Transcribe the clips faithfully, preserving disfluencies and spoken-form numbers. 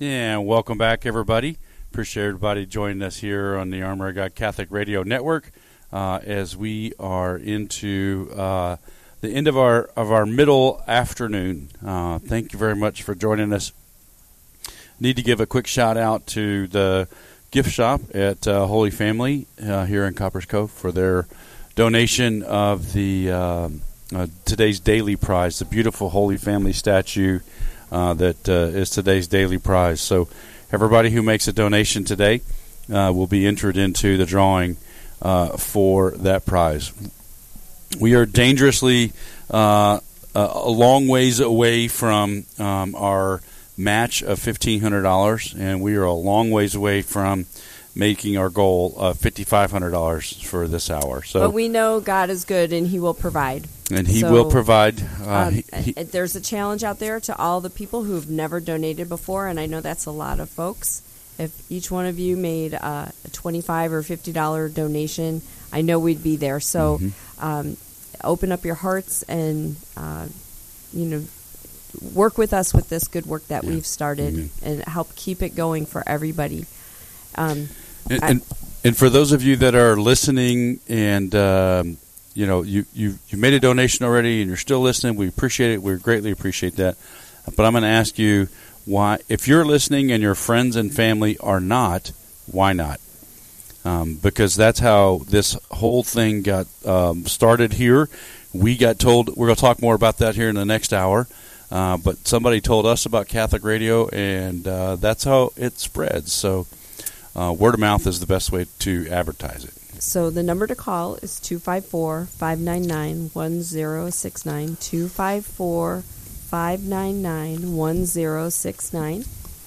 Yeah, welcome back, everybody. Appreciate everybody joining us here on the Armor of God Catholic Radio Network uh, as we are into uh, the end of our of our middle afternoon. Uh, thank you very much for joining us. Need to give a quick shout out to the gift shop at uh, Holy Family uh, here in Copper's Cove for their donation of the uh, uh, today's daily prize, the beautiful Holy Family statue uh, that uh, is today's daily prize. So everybody who makes a donation today uh, will be entered into the drawing uh, for that prize. We are dangerously uh, a long ways away from um, our match of fifteen hundred dollars, and we are a long ways away from making our goal of fifty-five hundred dollars for this hour. So, but we know God is good, and He will provide. And He so, will provide. Uh, um, he, he, there's a challenge out there to all the people who've never donated before, and I know that's a lot of folks. If each one of you made uh, a twenty-five or fifty dollars donation, I know we'd be there. So mm-hmm. um, open up your hearts and, uh, you know, work with us with this good work that yeah. we've started mm-hmm. and help keep it going for everybody. Um, and, and and for those of you that are listening and um, you know you, you you made a donation already and you're still listening, we appreciate it. We greatly appreciate that. But I'm going to ask you why, if you're listening and your friends and family are not, why not? Um, because that's how this whole thing got um, started here. We got told, we're going to talk more about that here in the next hour. Uh, but somebody told us about Catholic radio, and uh, that's how it spreads. So uh, word of mouth is the best way to advertise it. So the number to call is two five four, five nine nine, one zero six nine, two five four, five nine nine, one zero six nine.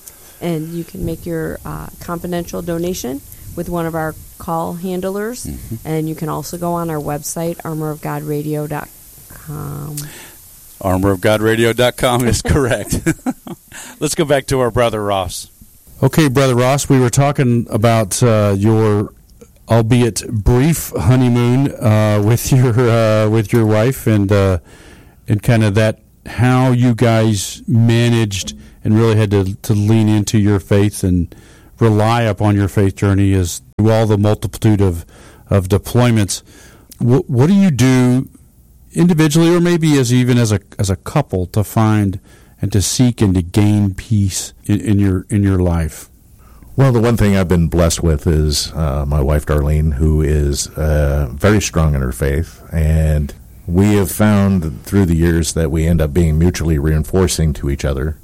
And you can make your uh, confidential donation with one of our call handlers. Mm-hmm. And you can also go on our website, armor of god radio dot com. armor of god radio dot com is correct. Let's go back to our Brother Ross. Okay, Brother Ross, we were talking about uh, your, albeit brief, honeymoon uh, with your uh, with your wife, and uh, and kind of that how you guys managed and really had to, to lean into your faith and rely upon your faith journey as through all the multitude of of deployments. What, what do you do individually, or maybe as even as a as a couple, to find and to seek and to gain peace in, in your in your life? Well, the one thing I've been blessed with is uh, my wife Darlene, who is uh, very strong in her faith, and we have found through the years that we end up being mutually reinforcing to each other.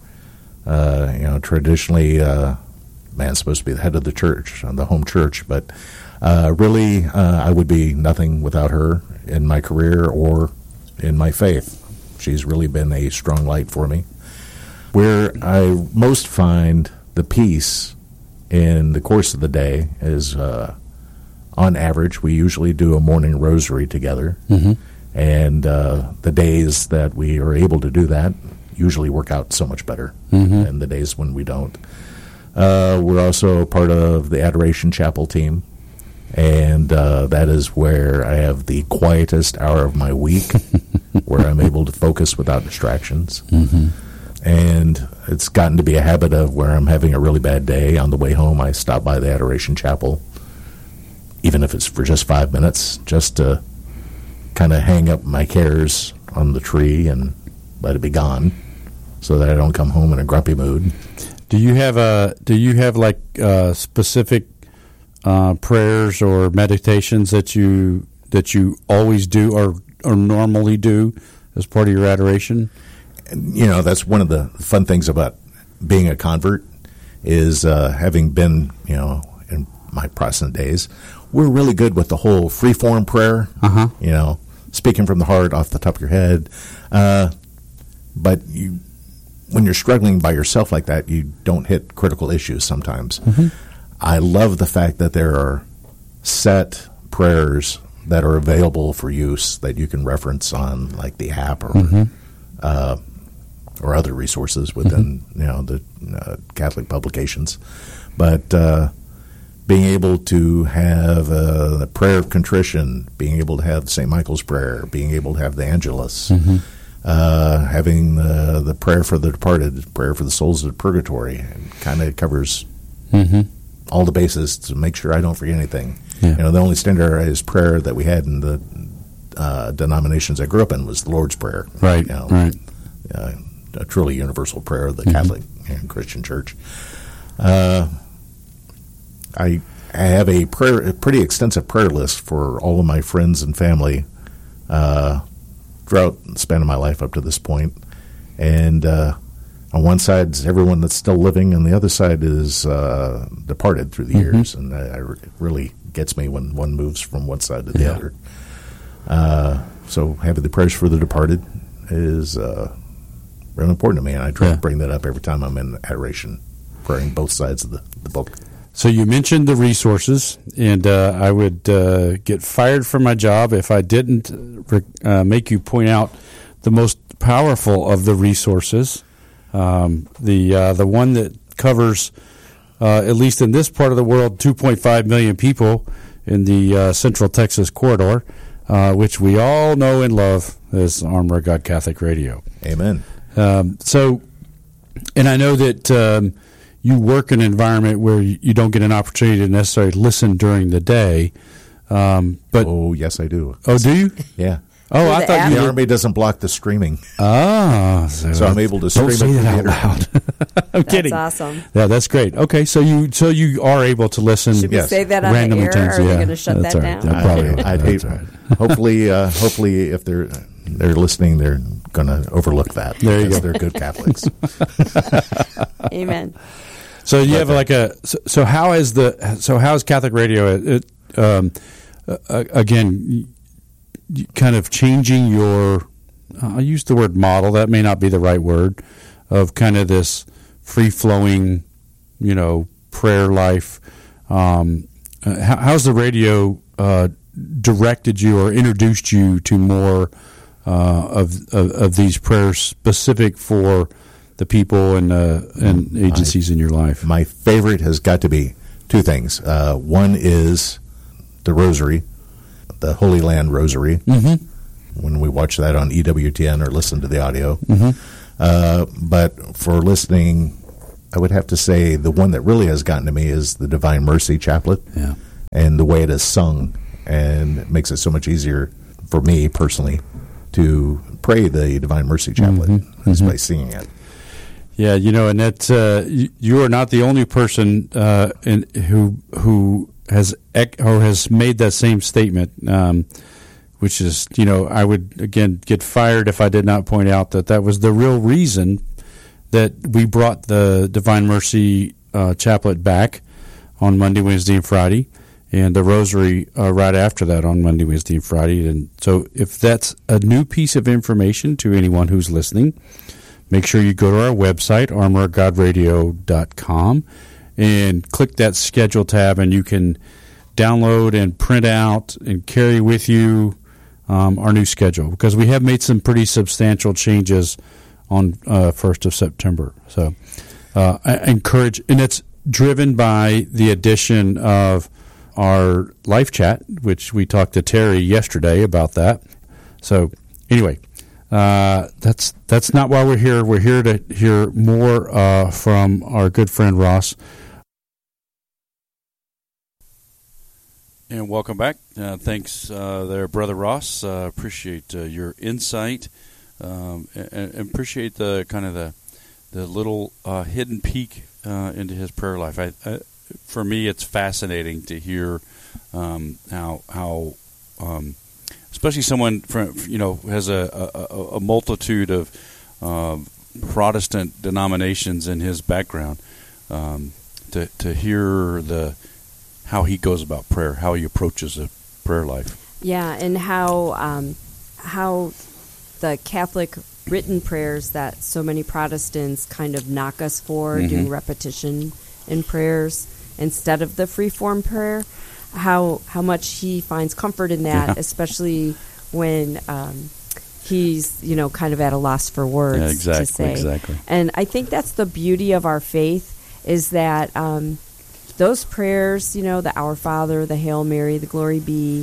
Uh, you know, traditionally, uh, man's supposed to be the head of the church, the home church, but uh, really, uh, I would be nothing without her in my career or in my faith. She's really been a strong light for me. Where I most find the peace in the course of the day is, uh, on average, we usually do a morning rosary together. Mm-hmm. And uh, the days that we are able to do that usually work out so much better mm-hmm. than the days when we don't. Uh, we're also part of the Adoration Chapel team. And uh, that is where I have the quietest hour of my week, where I'm able to focus without distractions. Mm-hmm. And it's gotten to be a habit of where I'm having a really bad day. On the way home, I stop by the Adoration Chapel, even if it's for just five minutes, just to kind of hang up my cares on the tree and let it be gone, so that I don't come home in a grumpy mood. Do you have a? Do you have like uh, specific Uh, prayers or meditations that you that you always do or or normally do as part of your adoration? And, you know, that's one of the fun things about being a convert is uh, having been, you know, in my Protestant days, we're really good with the whole free-form prayer, uh-huh. you know, speaking from the heart off the top of your head. Uh, but you, when you're struggling by yourself like that, you don't hit critical issues sometimes. Mm-hmm. I love the fact that there are set prayers that are available for use that you can reference on, like the app or mm-hmm. uh, or other resources within mm-hmm. you know the uh, Catholic publications. But uh, being able to have uh, the prayer of contrition, being able to have Saint Michael's prayer, being able to have the Angelus, mm-hmm. uh, having the the prayer for the departed, prayer for the souls of purgatory, and kind of covers Mm-hmm. all the bases to make sure I don't forget anything. Yeah. You know, the only standardized prayer that we had in the uh, denominations I grew up in was the Lord's Prayer. Right, You know, right. Uh, a truly universal prayer of the Mhm. Catholic and Christian Church. Uh, I I have a prayer, a pretty extensive prayer list for all of my friends and family uh, throughout the span of my life up to this point. And uh, on one side is everyone that's still living, and the other side is uh, departed through the Mhm. years. And I, I, it really gets me when one moves from one side to the Yeah. other. Uh, so having the prayers for the departed is uh, really important to me, and I try Yeah. to bring that up every time I'm in adoration, praying both sides of the, the book. So you mentioned the resources, and uh, I would uh, get fired from my job if I didn't uh, make you point out the most powerful of the resources, um, the uh, the one that covers, uh, at least in this part of the world, two point five million people in the uh, Central Texas corridor, uh, which we all know and love as Armor of God Catholic Radio. Amen. Um, so, and I know that um, you work in an environment where you, you don't get an opportunity to necessarily listen during the day. Um, but Oh, yes, I do. oh, do you? Yeah. Oh, Through I the thought app? you. The did- Army doesn't block the streaming, Ah, so, so I'm able to don't stream say it from that the out internet. loud. I'm That's kidding. awesome. Yeah, that's great. Okay, so you so you are able to listen. Should we Yes. say that on the randomly air? times, Or are yeah. we going to shut That's that all right. down? Yeah, probably. I, I'd That's hate. all right. Hopefully, uh, hopefully, if they're they're listening, they're going to overlook that. There you because go. They're good Catholics. Amen. So you have Okay. like a so, so how is the so how is Catholic Radio it, um, uh, again y- kind of changing your uh, I'll use the word model, that may not be the right word, of kind of this free flowing, you know, prayer life. Um, uh, how, how's the radio uh, directed you or introduced you to more uh, of, of of these prayers specific for the people and uh, and agencies in your life? My favorite has got to be two things. Uh, one is the Rosary, the Holy Land Rosary. Mm-hmm. When we watch that on E W T N or listen to the audio. Mm-hmm. Uh, but for listening, I would have to say the one that really has gotten to me is the Divine Mercy Chaplet, Yeah. and the way it is sung, and it makes it so much easier for me personally to pray the Divine Mercy Chaplet Mhm. is Mhm. by singing it. Yeah, you know, and that uh, you, you are not the only person uh, in, who who has ec- or has made that same statement. Um, which is, you know, I would again get fired if I did not point out that that was the real reason that we brought the Divine Mercy uh, Chaplet back on Monday, Wednesday, and Friday, and the Rosary uh, right after that on Monday, Wednesday, and Friday. And so, if that's a new piece of information to anyone who's listening, make sure you go to our website, armor of god radio dot com, and click that schedule tab, and you can download and print out and carry with you um, our new schedule, because we have made some pretty substantial changes on uh, first of September. So uh, I encourage, and it's driven by the addition of our live chat, which we talked to Terry yesterday about that. So anyway, uh, that's that's not why we're here. We're here to hear more uh, from our good friend Ross. And welcome back. Uh, thanks uh, there, Brother Ross. Uh, appreciate uh, your insight, um, and, and appreciate the kind of the the little uh, hidden peek uh, into his prayer life. I, I, for me, it's fascinating to hear um, how how, um, especially someone from you know who has a, a, a multitude of uh, Protestant denominations in his background, um, to to hear the how he goes about prayer, how he approaches a prayer life. Yeah, and how um, how the Catholic written prayers that so many Protestants kind of knock us for, Mhm. doing repetition in prayers instead of the free-form prayer, how how much he finds comfort in that, Yeah. especially when um, he's, you know, kind of at a loss for words Yeah, exactly, to say. exactly. And I think that's the beauty of our faith, is that um, those prayers, you know, the Our Father, the Hail Mary, the Glory Be,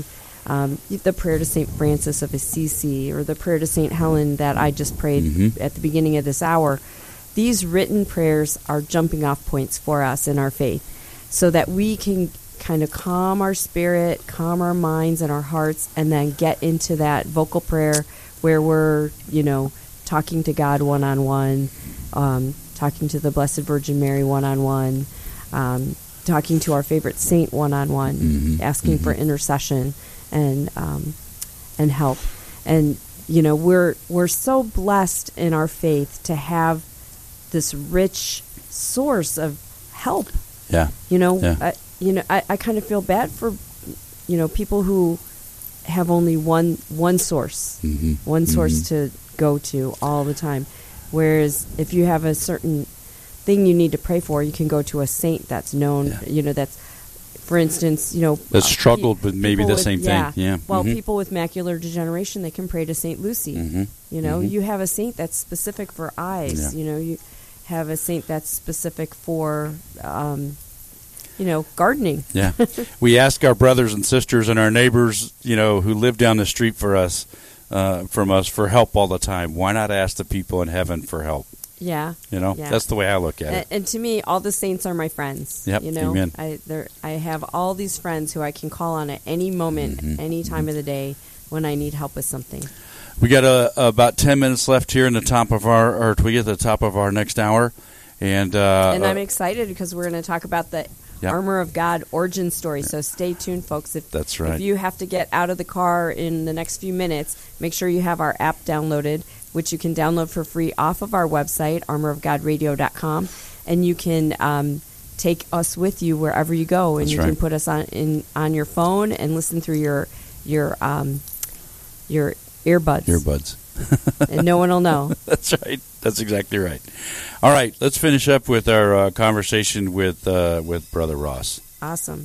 um, the prayer to Saint Francis of Assisi, or the prayer to Saint Helen that I just prayed mm-hmm. at the beginning of this hour. These written prayers are jumping off points for us in our faith, so that we can kind of calm our spirit, calm our minds and our hearts, and then get into that vocal prayer where we're, you know, talking to God one-on-one, um, talking to the Blessed Virgin Mary one-on-one, um, talking to our favorite saint one-on-one, mm-hmm. asking mm-hmm. for intercession and um, and help. And, you know, we're we're so blessed in our faith to have this rich source of help. Yeah. You know, yeah. I, you know, I, I kind of feel bad for, you know, people who have only one one source, mm-hmm. one source mm-hmm. to go to all the time. Whereas if you have a certain thing you need to pray for, you can go to a saint that's known, yeah. you know, that's, for instance, you know. That struggled with maybe the with, same yeah, thing. Yeah. Well, mm-hmm. people with macular degeneration, they can pray to Saint Lucy. Mm-hmm. You know, mm-hmm. you have a saint that's specific for eyes. Yeah. You know, you have a saint that's specific for, um, you know, gardening. Yeah. We ask our brothers and sisters and our neighbors, you know, who live down the street for us, uh, from us for help all the time. Why not ask the people in heaven for help? Yeah. You know, yeah. that's the way I look at and, it. And to me, all the saints are my friends. Yep. You know, Amen. I there I have all these friends who I can call on at any moment, mm-hmm. any time mm-hmm. of the day when I need help with something. We got uh, about ten minutes left here in the top of our, or we get to the top of our next hour. And, uh, and I'm excited because we're going to talk about the Yep. Armor of God origin story. So stay tuned, folks. If, That's right. If you have to get out of the car in the next few minutes, make sure you have our app downloaded, which you can download for free off of our website, armor of god radio dot com, and you can um, take us with you wherever you go, and That's you right. can put us on in on your phone and listen through your your um, your earbuds. Earbuds. And no one will know. That's right. That's exactly right. All right, let's finish up with our uh, conversation with uh, with Brother Ross. Awesome.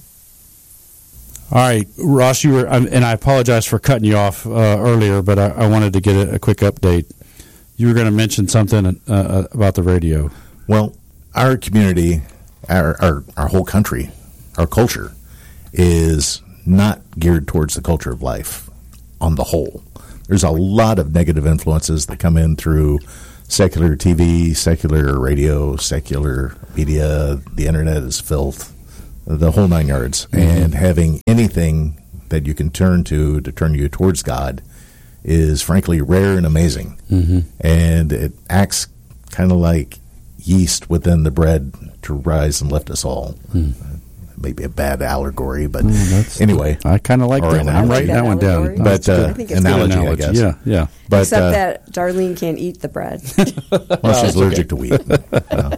All right, Ross, you were, and I apologize for cutting you off uh, earlier, but I, I wanted to get a, a quick update. You were going to mention something uh, about the radio. Well, our community, our, our our whole country, our culture is not geared towards the culture of life on the whole. There's a lot of negative influences that come in through secular T V, secular radio, secular media. The internet is filth, the whole nine yards. Mm-hmm. And having anything that you can turn to to turn you towards God is frankly rare and amazing. Mm-hmm. And it acts kind of like yeast within the bread to rise and lift us all. Mm. Maybe a bad allegory, but mm, anyway. I kind of like that one. I'm writing that, that one down. But uh, I think it's analogy, analogy, I guess. Yeah, yeah. But, Except uh, that Darlene can't eat the bread. Well, she's allergic to wheat. No.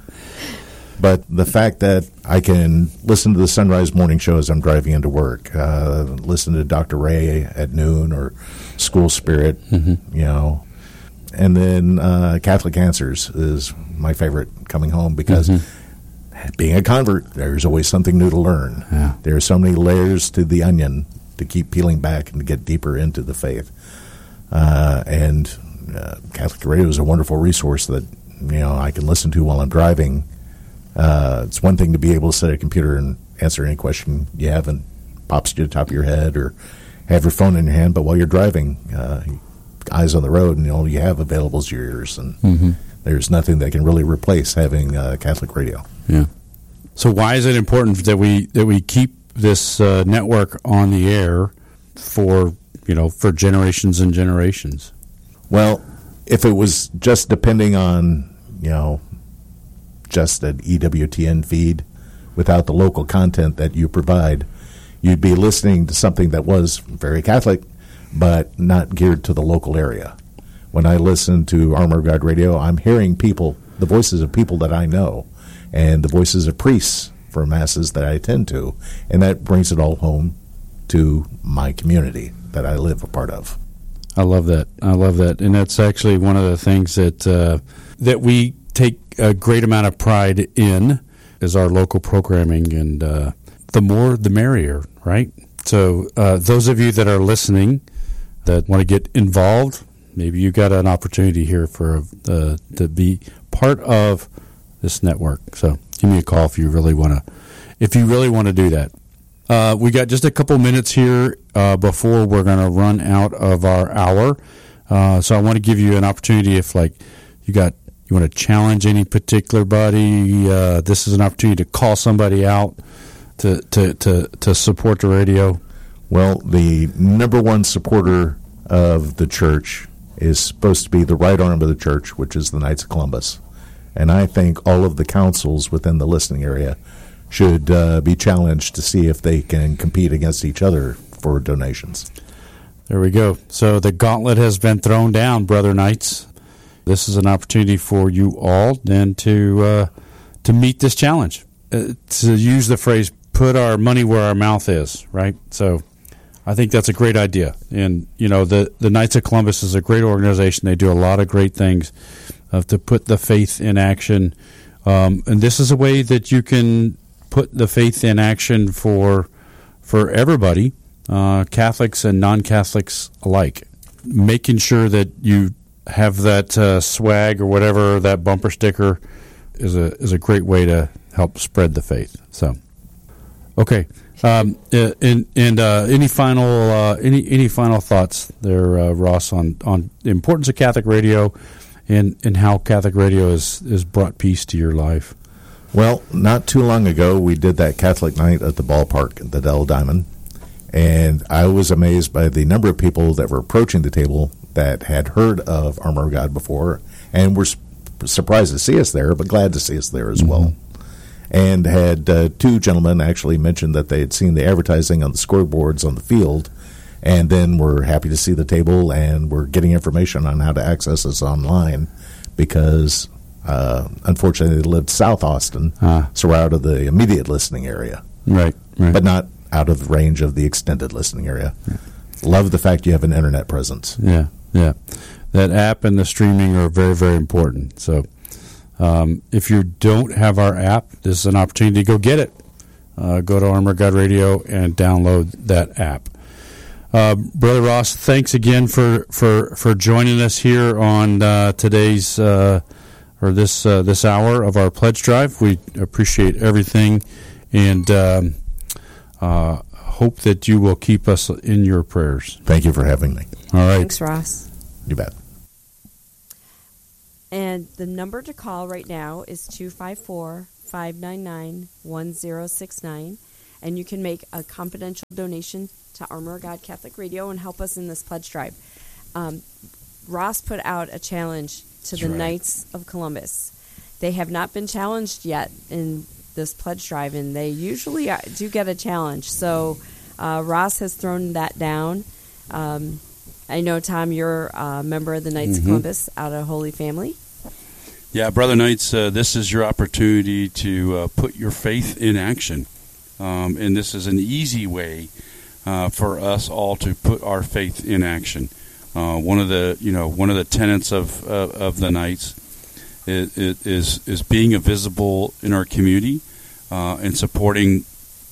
But the fact that I can listen to the Sunrise Morning Show as I'm driving into work, uh, listen to Doctor Ray at noon or School Spirit, mm-hmm. you know, and then uh, Catholic Answers is my favorite coming home because mm-hmm. being a convert, there's always something new to learn. Yeah. There are so many layers to the onion to keep peeling back and to get deeper into the faith. Uh, and uh, Catholic Radio is a wonderful resource that, you know, I can listen to while I'm driving. Uh, it's one thing to be able to set a computer and answer any question you have and pops to the top of your head, or have your phone in your hand, but while you're driving, uh, eyes on the road, and all you have available is your ears, and mm-hmm. there's nothing that can really replace having uh, Catholic radio. Yeah. So why is it important that we that we keep this uh, network on the air for, you know, for generations and generations? Well, if it was just depending on, you know, just an E W T N feed without the local content that you provide, you'd be listening to something that was very Catholic, but not geared to the local area. When I listen to Armor of God Radio, I'm hearing people, the voices of people that I know, and the voices of priests for masses that I attend to, and that brings it all home to my community that I live a part of. I love that. I love that, and that's actually one of the things that uh, that we take a great amount of pride in is our local programming, and uh, the more the merrier, right? So uh, those of you that are listening that want to get involved, maybe you got an opportunity here for uh, to be part of this network. So give me a call if you really want to, if you really want to do that. Uh, we got just a couple minutes here uh, before we're going to run out of our hour. Uh, so I want to give you an opportunity if, like, you got you want to challenge any particular buddy. Uh, this is an opportunity to call somebody out to to to, to support the radio. Well, the number one supporter of the church is supposed to be the right arm of the church, which is the Knights of Columbus. And I think all of the councils within the listening area should uh, be challenged to see if they can compete against each other for donations. There we go. So the gauntlet has been thrown down, Brother Knights. This is an opportunity for you all then to uh, to meet this challenge. Uh, to use the phrase, put our money where our mouth is, right? So I think that's a great idea. And, you know, the, the Knights of Columbus is a great organization. They do a lot of great things uh, to put the faith in action. Um, and this is a way that you can put the faith in action for for everybody, uh, Catholics and non-Catholics alike. Making sure that you have that uh, swag or whatever, that bumper sticker, is a is a great way to help spread the faith. So, okay. Um, and and uh, any final uh, any any final thoughts there, uh, Ross, on, on the importance of Catholic radio and, and how Catholic radio has is brought peace to your life? Well, not too long ago, we did that Catholic night at the ballpark at the Dell Diamond, and I was amazed by the number of people that were approaching the table that had heard of Armor of God before and were su- surprised to see us there, but glad to see us there as mm-hmm. well. And had uh, two gentlemen actually mentioned that they had seen the advertising on the scoreboards on the field, and then were happy to see the table and were getting information on how to access us online because, uh, unfortunately, they lived South Austin, ah. so we're out of the immediate listening area. Right, right. But not out of range of the extended listening area. Yeah. Love the fact you have an internet presence. Yeah, yeah. That app and the streaming are very, very important. So um, if you don't have our app, this is an opportunity to go get it. Uh, go to Armor of God Radio and download that app. Uh, Brother Ross, thanks again for, for, for joining us here on uh, today's uh, or this uh, this hour of our pledge drive. We appreciate everything and um, uh, hope that you will keep us in your prayers. Thank you for having me. All right. Thanks, Ross. You bet. And the number to call right now is two five four, five nine nine, one zero six nine. And you can make a confidential donation to Armor of God Catholic Radio and help us in this pledge drive. Um, Ross put out a challenge to That's the right. Knights of Columbus. They have not been challenged yet in this pledge drive, and they usually are, do get a challenge. So uh, Ross has thrown that down. Um, I know, Tom, you're a member of the Knights mm-hmm. of Columbus out of Holy Family. Yeah, Brother Knights, uh, this is your opportunity to uh, put your faith in action. Um, and this is an easy way uh, for us all to put our faith in action. Uh, one of the, you know, one of the tenets of uh, of the Knights is, is is being visible in our community uh, and supporting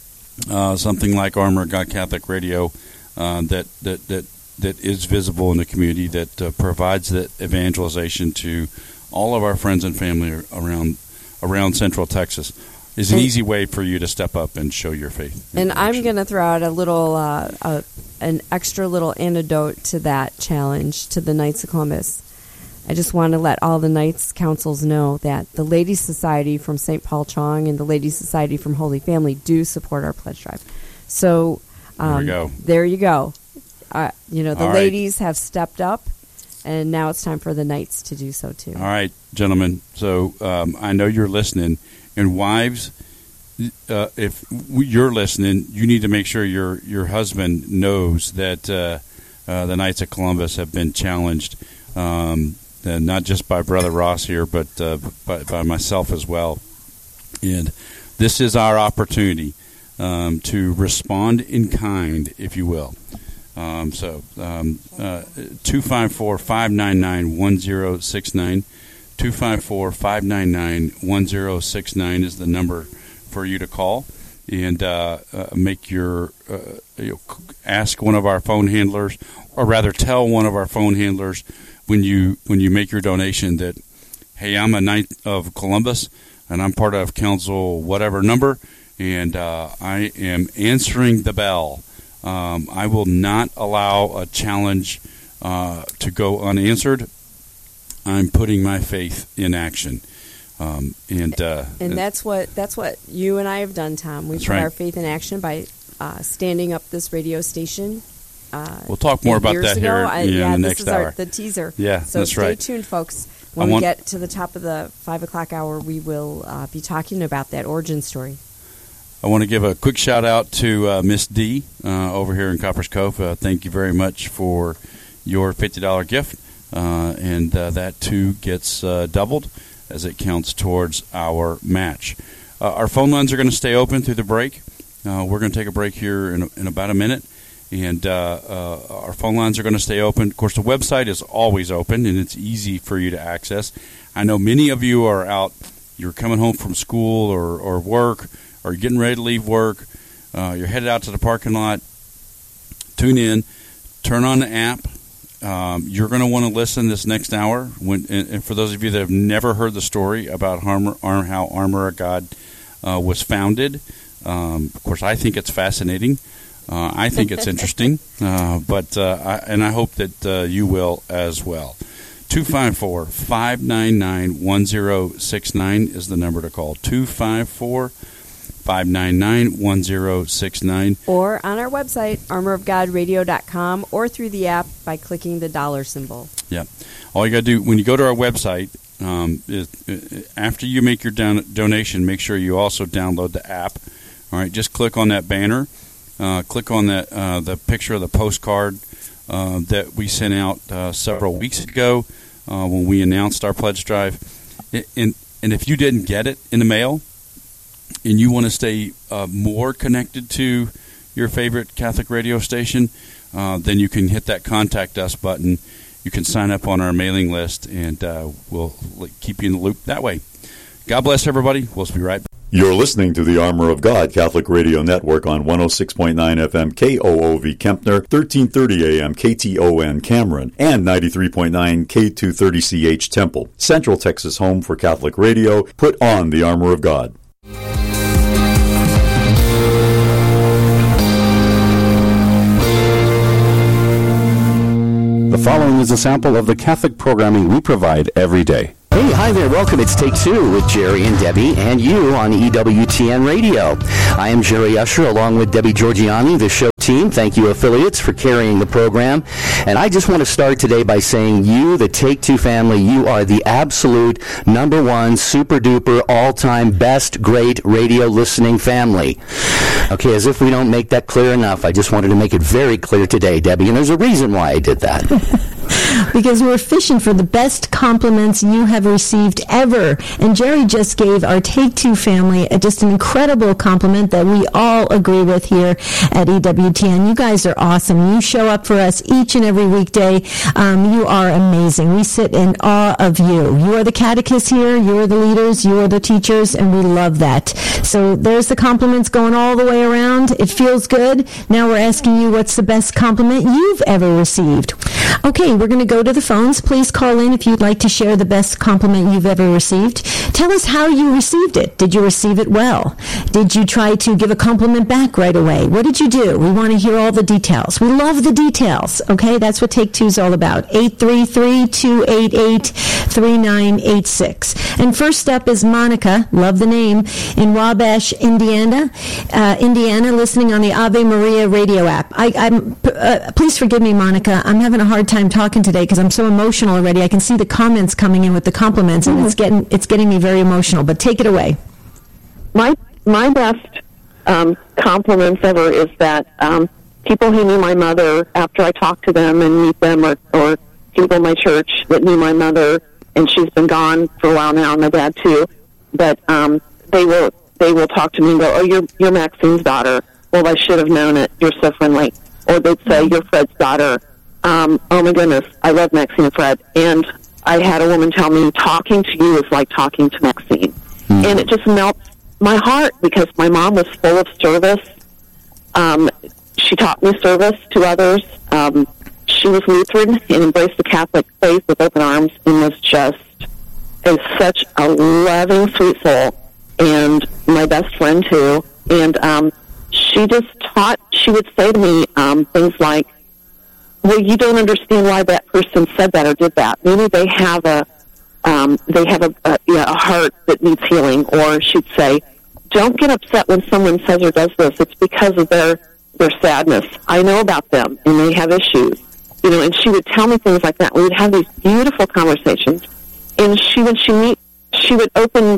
uh, something like Armor of God Catholic Radio uh, that that that that is visible in the community, that uh, provides that evangelization to all of our friends and family around around Central Texas. Is an easy way for you to step up and show your faith. And I'm going to throw out a little, uh, a, an extra little antidote to that challenge to the Knights of Columbus. I just want to let all the Knights councils know that the Ladies Society from Saint Paul Chong and the Ladies Society from Holy Family do support our pledge drive. So um, there, we go. there you go. Uh, you know, the all ladies right. have stepped up, and now it's time for the Knights to do so too. All right, gentlemen. So um, I know you're listening. And wives, uh, if you're listening, you need to make sure your your husband knows that uh, uh, the Knights of Columbus have been challenged, um, and not just by Brother Ross here, but uh, by, by myself as well. And this is our opportunity um, to respond in kind, if you will. Um, so um, uh, two five four, five nine nine, one zero six nine. two five four, five nine nine, one zero six nine is the number for you to call and uh, uh, make your uh, you know, ask one of our phone handlers, or rather tell one of our phone handlers when you when you make your donation that, hey, I'm a Knight of Columbus and I'm part of council whatever number, and uh, I am answering the bell. Um, I will not allow a challenge uh, to go unanswered. I'm putting my faith in action. Um, and uh, and that's what that's what you and I have done, Tom. We put right. our faith in action by uh, standing up this radio station. Uh, we'll talk more about that ago. here I, in yeah, the this next is hour. Our, the teaser. Yeah, so that's stay right. tuned, folks. When I we want, get to the top of the five o'clock hour, we will uh, be talking about that origin story. I want to give a quick shout out to uh, Miss D uh, over here in Coppers Cove. Uh, thank you very much for your fifty dollars gift, uh, and uh, that too gets uh, doubled as it counts towards our match. Uh, our phone lines are going to stay open through the break. Uh, we're going to take a break here in, in about a minute, and uh, uh, our phone lines are going to stay open. Of course, the website is always open, and it's easy for you to access. I know many of you are out. You're coming home from school or, or work, or you're getting ready to leave work. Uh, you're headed out to the parking lot. Tune in. Turn on the app. Um, you're going to want to listen this next hour. When, and, and for those of you that have never heard the story about Armor, Arm, how Armor of God uh, was founded, um, of course, I think it's fascinating. Uh, I think it's interesting, uh, but uh, I, and I hope that uh, you will as well. two five four, five nine nine, one zero six nine is the number to call. two five four, five nine nine, one zero six nine. Or on our website, armor of god radio dot com, or through the app by clicking the dollar symbol. Yeah. All you got to do, when you go to our website, um, is, uh, after you make your don- donation, make sure you also download the app. All right, just click on that banner. Uh, click on that uh, the picture of the postcard uh, that we sent out uh, several weeks ago uh, when we announced our pledge drive. And, and if you didn't get it in the mail and you want to stay uh, more connected to your favorite Catholic radio station, uh, then you can hit that Contact Us button. You can sign up on our mailing list, and uh, we'll keep you in the loop that way. God bless everybody. We'll be right back. You're listening to the Armor of God Catholic Radio Network on one oh six point nine F M K O O V Kempner, thirteen thirty A M K T O N Cameron, and ninety-three point nine K two thirty C H Temple. Central Texas home for Catholic radio. Put on the Armor of God. The following is a sample of the Catholic programming we provide every day. Hey, hi there. Welcome. It's Take Two with Jerry and Debbie and you on E W T N Radio. I am Jerry Usher along with Debbie Georgiani, the show team. Thank you, affiliates, for carrying the program. And I just want to start today by saying you, the Take Two family, you are the absolute number one, super duper, all-time best, great radio listening family. Okay, as if we don't make that clear enough, I just wanted to make it very clear today, Debbie, and there's a reason why I did that. Because we're fishing for the best compliments you have received ever. And Jerry just gave our Take Two family a, just an incredible compliment that we all agree with here at E W T N. You guys are awesome. You show up for us each and every weekday. Um, you are amazing. We sit in awe of you. You are the catechists here. You are the leaders. You are the teachers. And we love that. So there's the compliments going all the way around. It feels good. Now we're asking you, what's the best compliment you've ever received? Okay, we're going to go to the phones. Please call in if you'd like to share the best compliment you've ever received. Tell us how you received it. Did you receive it well? Did you try to give a compliment back right away? What did you do? We want to hear all the details. We love the details, okay? That's what Take Two is all about. eight three three, two eight eight, three nine eight six. And first up is Monica, love the name, in Wabash, Indiana, uh, Indiana, listening on the Ave Maria radio app. I, I'm, uh, please forgive me, Monica. I'm having a hard time talking today because I'm so emotional already. I can see the comments coming in with the compliments, and mm-hmm. it's getting it's getting me very emotional. But take it away. My my best um, compliments ever is that um, people who knew my mother, after I talk to them and meet them, or, or people in my church that knew my mother, and she's been gone for a while now, and my dad too, but um, they will they will talk to me and go, "Oh, you're you're Maxine's daughter. Well, I should have known it. You're so friendly." Or they'd say, "You're Fred's daughter." Um, oh my goodness, I love Maxine and Fred. And I had a woman tell me, talking to you is like talking to Maxine. Mm-hmm. And it just melts my heart because my mom was full of service. Um, she taught me service to others. Um, she was Lutheran and embraced the Catholic faith with open arms and was just is such a loving, sweet soul. And my best friend, too. And um, she just taught, she would say to me um, things like, well, you don't understand why that person said that or did that. Maybe they have a, um, they have a, a, yeah, a heart that needs healing. Or she'd say, don't get upset when someone says or does this. It's because of their, their sadness. I know about them, and they have issues. You know, and she would tell me things like that. We would have these beautiful conversations. And she, when she meet, she would open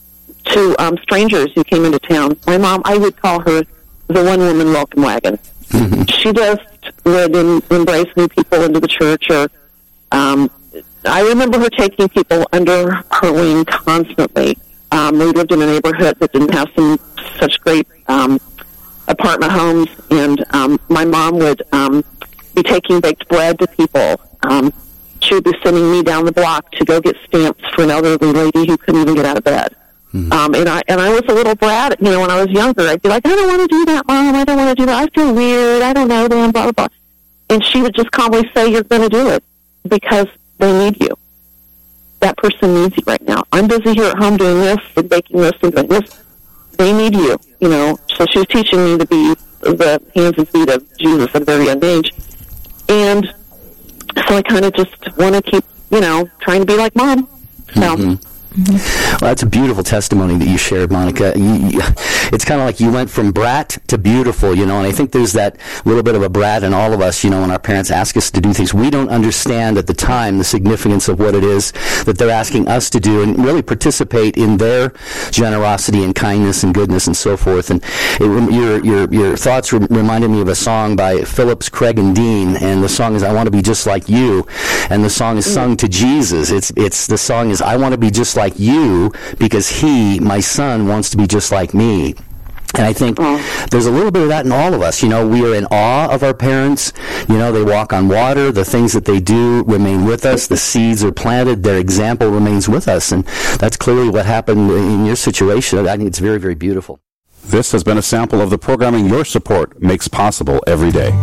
to um, strangers who came into town. My mom, I would call her the one-woman welcome wagon. Mm-hmm. She just would in, embrace new people into the church. Or um, I remember her taking people under her wing constantly. Um, we lived in a neighborhood that didn't have some such great um, apartment homes, and um, my mom would um, be taking baked bread to people. Um, she would be sending me down the block to go get stamps for an elderly lady who couldn't even get out of bed. Mm-hmm. Um, and I and I was a little brat, you know, when I was younger. I'd be like, I don't want to do that, Mom. I don't want to do that. I feel weird. I don't know them, blah, blah, blah. And she would just calmly say, you're going to do it because they need you. That person needs you right now. I'm busy here at home doing this and baking this and doing this. They need you, you know. So she was teaching me to be the hands and feet of Jesus at a very young age. And so I kind of just want to keep, you know, trying to be like Mom. So... Mm-hmm. Well, that's a beautiful testimony that you shared, Monica. You, you, it's kind of like you went from brat to beautiful, you know, and I think there's that little bit of a brat in all of us, you know, when our parents ask us to do things. We don't understand at the time the significance of what it is that they're asking us to do and really participate in their generosity and kindness and goodness and so forth. And it, your, your, your thoughts re- reminded me of a song by Phillips, Craig, and Dean, and the song is I Want to Be Just Like You, and the song is sung to Jesus. It's, it's, the song is I Want to Be Just Like like you because he, my son, wants to be just like me. And I think there's a little bit of that in all of us. You know, we are in awe of our parents. You know, they walk on water. The things that they do remain with us. The seeds are planted. Their example remains with us. And that's clearly what happened in your situation. I think it's very, very beautiful. This has been a sample of the programming your support makes possible every day.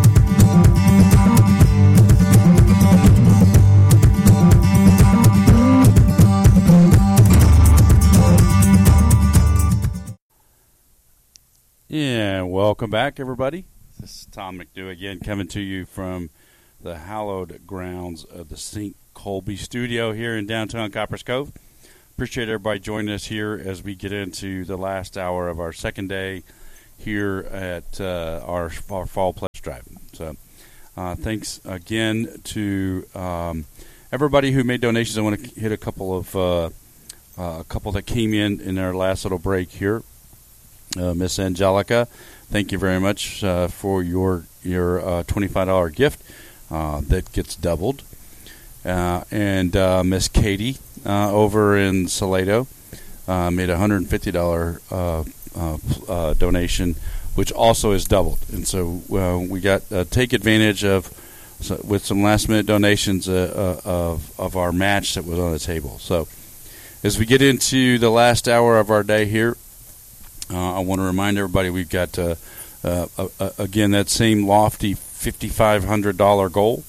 Yeah, welcome back, everybody. This is Tom McNew again, coming to you from the hallowed grounds of the Saint Colby Studio here in downtown Copperas Cove. Appreciate everybody joining us here as we get into the last hour of our second day here at uh, our, our Fall Pledge Drive. So, uh, thanks again to um, everybody who made donations. I want to hit a couple of uh, uh, a couple that came in in our last little break here. Uh, Miss Angelica, thank you very much uh, for your your uh, twenty-five dollars gift uh, that gets doubled. Uh, and uh, Miss Katie uh, over in Salado uh, made a one hundred fifty dollars uh, uh, uh, donation, which also is doubled. And so uh, we got uh, take advantage of so, with some last minute donations uh, uh, of of our match that was on the table. So as we get into the last hour of our day here. Uh, I want to remind everybody we've got, uh, uh, uh, again, that same lofty five thousand five hundred dollars goal.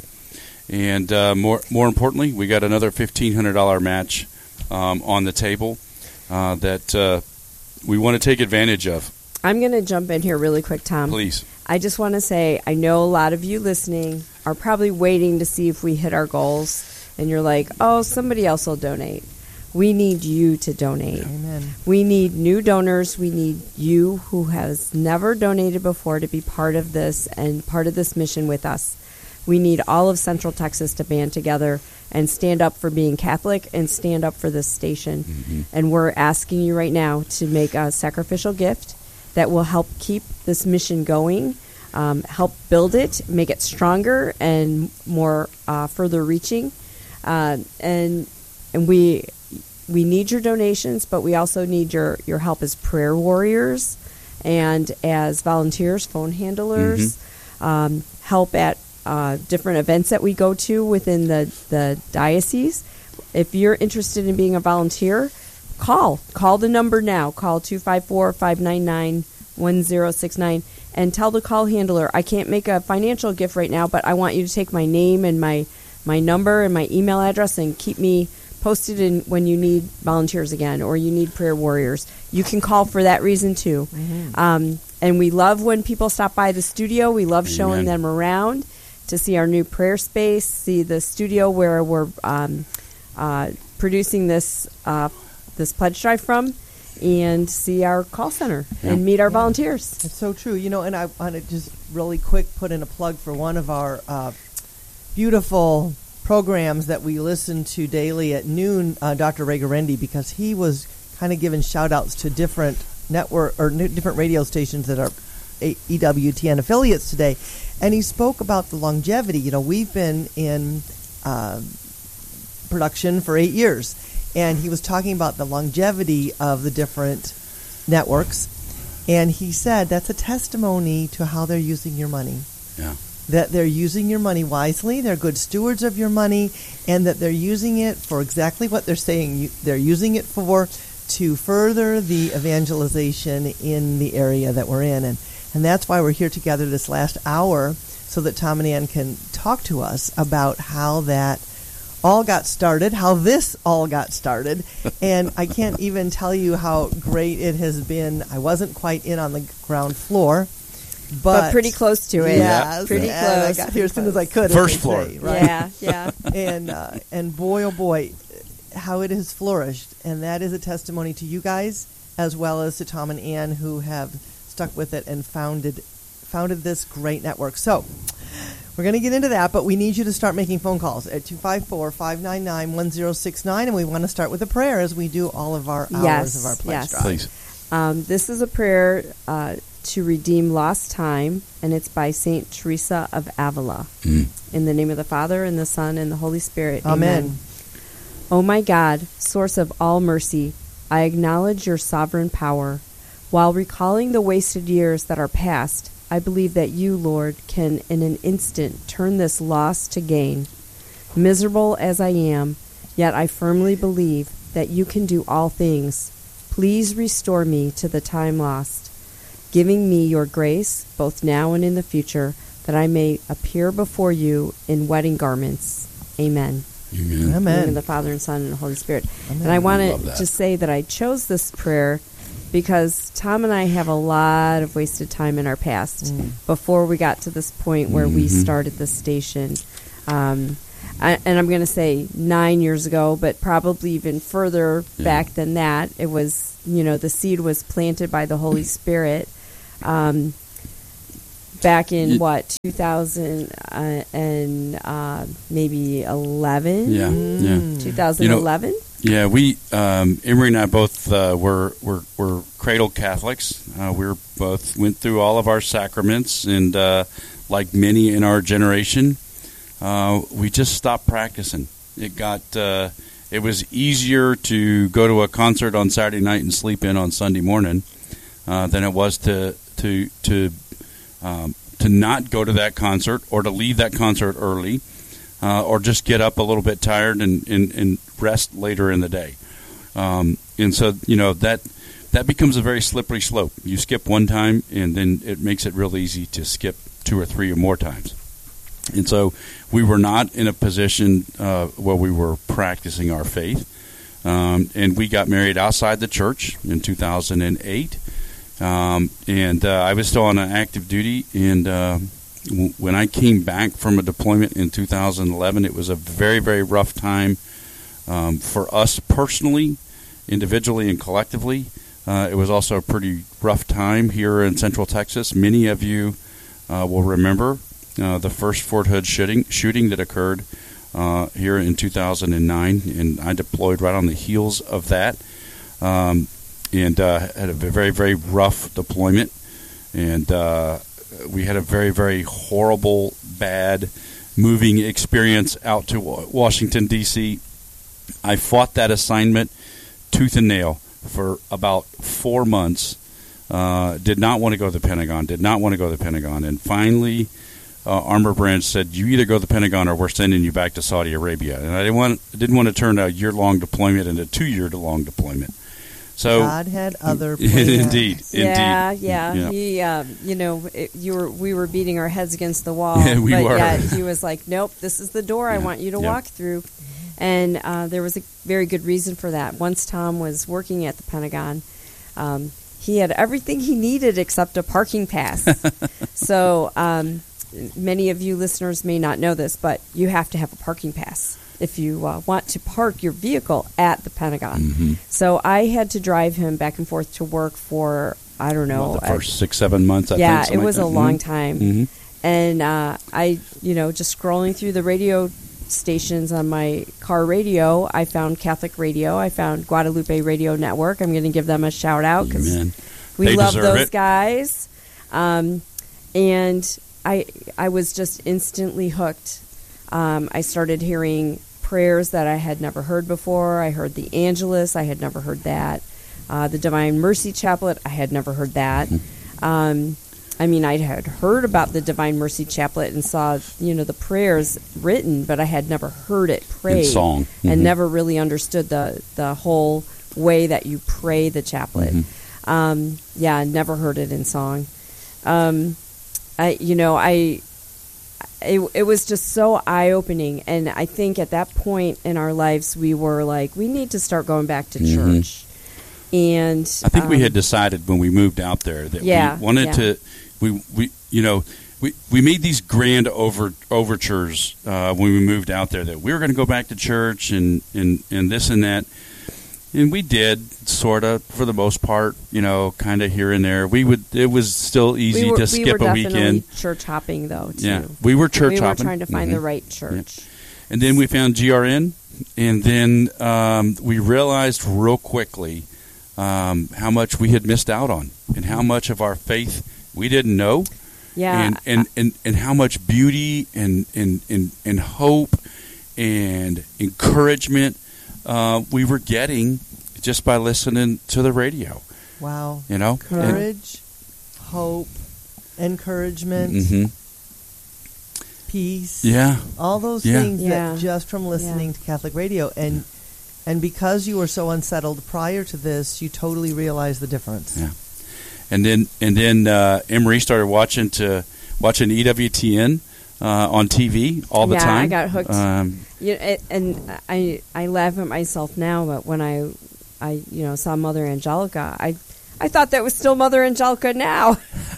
And uh, more more importantly, we got another fifteen hundred dollars match um, on the table uh, that uh, we want to take advantage of. I'm going to jump in here really quick, Tom. Please. I just want to say I know a lot of you listening are probably waiting to see if we hit our goals. And you're like, oh, somebody else will donate. We need you to donate. Amen. We need new donors. We need you who has never donated before to be part of this and part of this mission with us. We need all of Central Texas to band together and stand up for being Catholic and stand up for this station. Mm-hmm. And we're asking you right now to make a sacrificial gift that will help keep this mission going, um, help build it, make it stronger and more uh, further reaching. Uh, and and we... We need your donations, but we also need your, your help as prayer warriors and as volunteers, phone handlers, mm-hmm. um, help at uh, different events that we go to within the, the diocese. If you're interested in being a volunteer, call. Call the number now. Call two five four, five nine nine, one zero six nine and tell the call handler, I can't make a financial gift right now, but I want you to take my name and my, my number and my email address and keep me posted in when you need volunteers again or you need prayer warriors. You can call for that reason too. Mm-hmm. Um, and we love when people stop by the studio. We love showing Amen. Them around to see our new prayer space, see the studio where we're um, uh, producing this uh, this pledge drive from, and see our call center yeah. and meet our yeah. volunteers. It's so true. You know, and I want to just really quick put in a plug for one of our uh, beautiful programs that we listen to daily at noon, uh, Doctor Ray Garendi, because he was kind of giving shout-outs to different network or n- different radio stations that are a- E W T N affiliates today, and he spoke about the longevity. You know, we've been in uh, production for eight years, and he was talking about the longevity of the different networks, and he said that's a testimony to how they're using your money. Yeah. That they're using your money wisely, they're good stewards of your money, and that they're using it for exactly what they're saying you, they're using it for, to further the evangelization in the area that we're in. And, and that's why we're here together this last hour, so that Tom and Ann can talk to us about how that all got started, how this all got started. And I can't even tell you how great it has been. I wasn't quite in on the ground floor. But, but pretty close to it. Yes, pretty and close. I got here as soon as I could. First floor. Say, right? Yeah, yeah. and uh, and boy, oh boy, how it has flourished. And that is a testimony to you guys, as well as to Tom and Ann, who have stuck with it and founded founded this great network. So we're going to get into that, but we need you to start making phone calls at two five four, five nine nine, one zero six nine, and we want to start with a prayer as we do all of our hours yes, of our pledge yes. drive. Please. Um, this is a prayer uh, to redeem lost time, and it's by Saint Teresa of Avila. Mm. In the name of the Father, and the Son, and the Holy Spirit. Amen. Amen. O my God, source of all mercy, I acknowledge your sovereign power. While recalling the wasted years that are past, I believe that you, Lord, can in an instant turn this loss to gain. Miserable as I am, yet I firmly believe that you can do all things. Please restore me to the time lost, giving me your grace, both now and in the future, that I may appear before you in wedding garments. Amen. Amen. Amen. In the name of the Father and Son and the Holy Spirit. Amen. And I want Love to that. just say that I chose this prayer because Tom and I have a lot of wasted time in our past Mm. before we got to this point where we Mhm. started this station. Um, I, and I'm going to say nine years ago, but probably even further Yeah. back than that. It was, you know, the seed was planted by the Holy Spirit um, back in, Ye- what, two thousand uh, and uh, maybe eleven? Yeah, yeah. twenty eleven? Yeah, we um, Emery and I both uh, were, were were cradle Catholics. Uh, we were both went through all of our sacraments, and uh, like many in our generation, uh, we just stopped practicing. It got uh, it was easier to go to a concert on Saturday night and sleep in on Sunday morning uh, than it was to to to um, to not go to that concert or to leave that concert early. Uh, or just get up a little bit tired and, and, and rest later in the day. Um, and so, you know, that that becomes a very slippery slope. You skip one time, and then it makes it real easy to skip two or three or more times. And so we were not in a position uh, where we were practicing our faith. Um, and we got married outside the church in two thousand eight. Um, and uh, I was still on an active duty, and uh, when I came back from a deployment in two thousand eleven, it was a very, very rough time um, for us personally, individually, and collectively. Uh, it was also a pretty rough time here in Central Texas. Many of you uh, will remember uh, the first Fort Hood shooting, shooting that occurred uh, here in two thousand nine, and I deployed right on the heels of that, um, and uh, had a very, very rough deployment. And uh, we had a very, very horrible, bad moving experience out to Washington, D C I fought that assignment tooth and nail for about four months. Uh, did not want to go to the Pentagon, did not want to go to the Pentagon. And finally, uh, Armor Branch said, you either go to the Pentagon or we're sending you back to Saudi Arabia. And I didn't want, didn't want to turn a year-long deployment into a two-year-long deployment. So God had other plans. Indeed, Yeah, indeed. yeah. Yeah. He, uh, you know, it, you were we were beating our heads against the wall. Yeah, we but were. Yet he was like, "Nope, this is the door I Yeah, want you to yeah. walk through." And uh, there was a very good reason for that. Once Tom was working at the Pentagon, um, he had everything he needed except a parking pass. So um, many of you listeners may not know this, but you have to have a parking pass if you uh, want to park your vehicle at the Pentagon. Mm-hmm. So I had to drive him back and forth to work for, I don't know. Well, the first six, seven months, I yeah, think. it was like a that. long Mhm. time. Mhm. And uh, I, you know, just scrolling through the radio stations on my car radio, I found Catholic Radio. I found Guadalupe Radio Network. I'm going to give them a shout out because Amen. we They love deserve those it. guys. Um, and I, I was just instantly hooked. Um, I started hearing prayers that I had never heard before. I heard the Angelus. I had never heard that. Uh, the Divine Mercy Chaplet. I had never heard that. Um, I mean, I had heard about the Divine Mercy Chaplet and saw, you know, the prayers written, but I had never heard it prayed. In song. And Mhm. never really understood the, the whole way that you pray the chaplet. Mhm. Um, yeah, never heard it in song. Um, I, you know, I, it, it was just so eye-opening. And I think at that point in our lives, we were like, we need to start going back to Mhm. church. And I think we um, had decided when we moved out there that Yeah, we wanted yeah. to, we, we you know, we, we made these grand over, overtures uh, when we moved out there that we were going to go back to church and, and, and this and that. And we did, sort of, for the most part, you know, kind of here and there. We would. It was still easy we were, to we skip were a definitely weekend. church hopping, though, too. Yeah, we were church we hopping. We were trying to find Mhm. the right church. And then we found G R N, and then um, we realized real quickly um, how much we had missed out on and how much of our faith we didn't know. Yeah. And, and, and, and how much beauty and, and, and, and hope and encouragement uh, we were getting just by listening to the radio. Wow. You know? Courage, hope, encouragement, Mm-hmm. peace. Yeah. All those Yeah. things Yeah. that just from listening Yeah. to Catholic radio. And and because you were so unsettled prior to this, you totally realized the difference. Yeah. And then and then uh, Emery started watching to watching E W T N uh, on T V all the yeah, time. I got hooked. Um, you know, it, and I I laugh at myself now, but when I I you know saw Mother Angelica, I I thought that was still Mother Angelica now.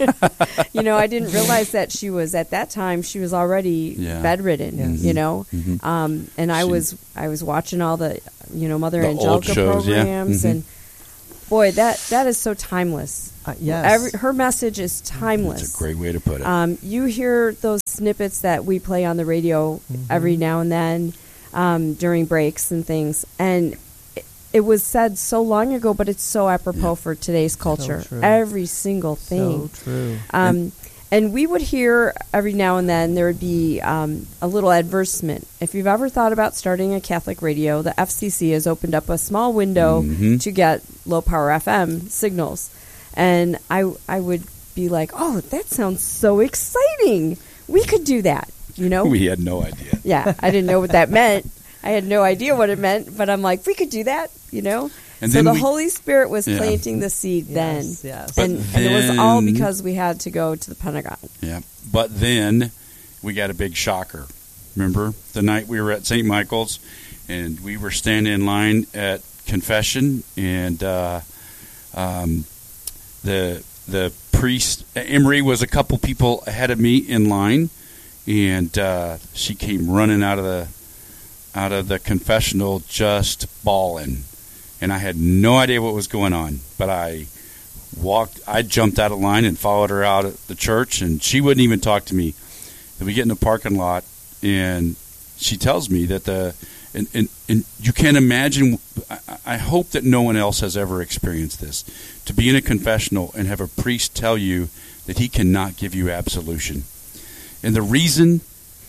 You know, I didn't realize that she was at that time. She was already Yeah. bedridden. Yes. You know, Mhm. um, and I She- was I was watching all the you know Mother The old Angelica shows, yeah. programs, Mhm. and boy, that that is so timeless. Uh, yes. Every, her message is timeless. That's a great way to put it. Um, you hear those snippets that we play on the radio every now and then um, during breaks and things, and it, it was said so long ago, but it's so apropos for today's culture. true. Every single thing. So true. Um, and we would hear every now and then there would be um, a little advertisement. If you've ever thought about starting a Catholic radio, the F C C has opened up a small window Mhm. to get low power F M signals. And I I would be like, oh, that sounds so exciting. We could do that, you know? we had no idea. Yeah, I didn't know what that meant. I had no idea what it meant, but I'm like, we could do that, you know? And so then the we- Holy Spirit was Yeah. planting the seed then. Yes, yes. But And, and it was all then- because we had to go to the Pentagon. Yeah. But then we got a big shocker. Remember the night we were at Saint Michael's and we were standing in line at confession, and uh, um, the the priest Emery was a couple people ahead of me in line, and uh, she came running out of the out of the confessional just bawling, and I had no idea what was going on, but I walked I jumped out of line and followed her out at the church, and she wouldn't even talk to me. And we get in the parking lot, and she tells me that the and, and, and you can't imagine, I, I hope that no one else has ever experienced this, to be in a confessional and have a priest tell you that he cannot give you absolution. And the reason...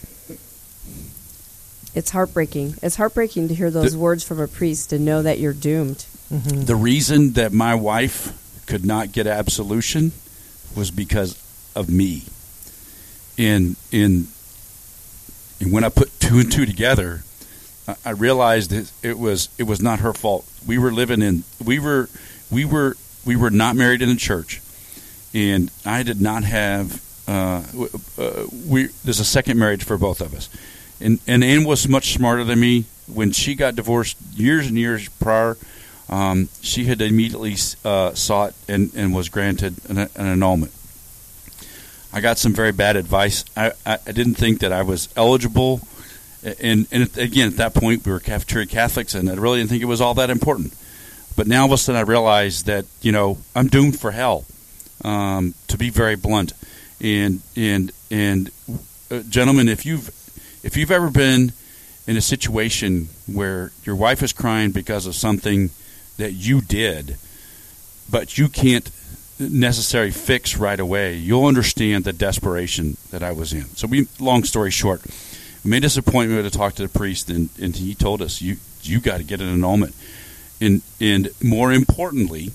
It's heartbreaking. It's heartbreaking to hear those The- words from a priest and know that you're doomed. The reason that my wife could not get absolution was because of me. And, and, and when I put two and two together, I, I realized that it was it was not her fault. We were living in we were we were we were not married in a church, and I did not have uh, uh, we. There's a second marriage for both of us, and and Ann was much smarter than me. when she got divorced years and years prior, um, she had immediately uh, sought and, and was granted an, an annulment. I got some very bad advice. I, I, I didn't think that I was eligible. And, and again, at that point, we were cafeteria Catholics, and I really didn't think it was all that important. But now, all of a sudden, I realized that, you know, I'm doomed for hell, um, to be very blunt. And, and, and uh, gentlemen, if you've, if you've ever been in a situation where your wife is crying because of something that you did, but you can't necessarily fix right away, you'll understand the desperation that I was in. So, we, long story short, we made this appointment to talk to the priest, and, and he told us, you you got to get an annulment. And, and more importantly,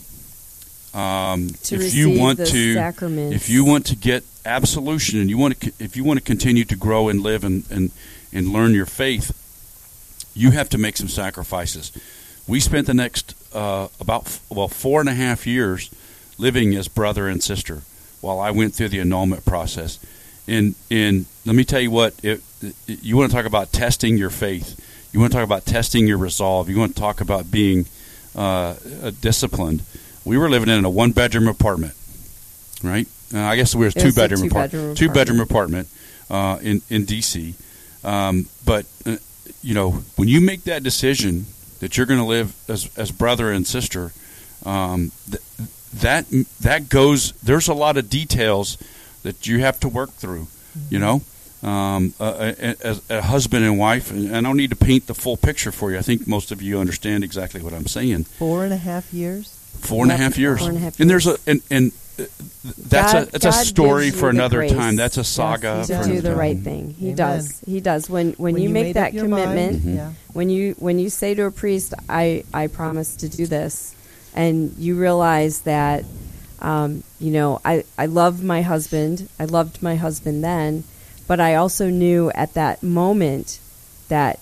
um, to if receive you want the to, sacraments. if you want to get absolution, and you want to, if you want to continue to grow and live and, and, and learn your faith, you have to make some sacrifices. We spent the next uh, about well four and a half years living as brother and sister while I went through the annulment process. And and let me tell you what, it, it, you want to talk about testing your faith. You want to talk about testing your resolve. You want to talk about being uh, disciplined. We were living in a one-bedroom apartment, right? Uh, I guess we were a two-bedroom two apartment. Two-bedroom apartment uh, in, in D C Um, but, uh, you know, when you make that decision that you're going to live as, as brother and sister, um, th- that that goes, there's a lot of details that you have to work through, mm-hmm. you know, um, uh, as a husband and wife. And I don't need to paint the full picture for you. I think most of you understand exactly what I'm saying. Four and a half years? Four and, yep. a, half years. Four and a half years. And there's a, and, and that's God, a, it's a God story gives you for the another grace. time. That's a saga Yes, he for does. To another do the time. right thing. He Amen. does. He does. When when, When you, you make made that up your commitment, mind, yeah. when you when you say to a priest, I, I promise to do this, and you realize that, um, you know, I, I love my husband. I loved my husband then, but I also knew at that moment that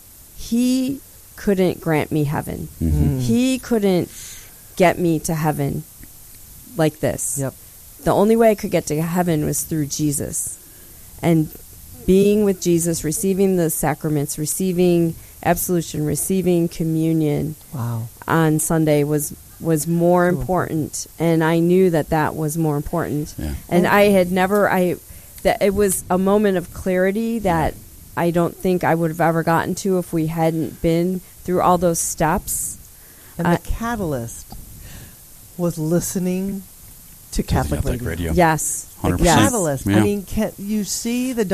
he couldn't grant me heaven. Mm-hmm. He couldn't get me to heaven like this. Yep. The only way I could get to heaven was through Jesus. And being with Jesus, receiving the sacraments, receiving absolution, receiving communion Wow. on Sunday was was more important, and I knew that that was more important. Yeah. And I had never I that it was a moment of clarity that I don't think I would have ever gotten to if we hadn't been through all those steps. And Uh, the catalyst was listening to Catholic, Catholic radio. radio. Yes. one hundred The percent. catalyst. Yeah. I mean, can you see the